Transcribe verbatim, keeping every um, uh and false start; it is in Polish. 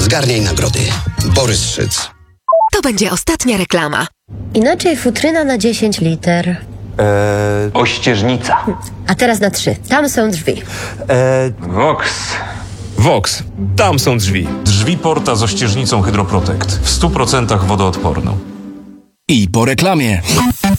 Zgarniaj nagrody. Borys Szyc. To będzie ostatnia reklama. Inaczej futryna na dziesięć liter. Eee, Ościeżnica. A teraz na trzy. Tam są drzwi. eee, Vox. Vox. Tam są drzwi. Drzwi Porta z ościeżnicą Hydroprotect. W stu procentach wodoodporną. I po reklamie.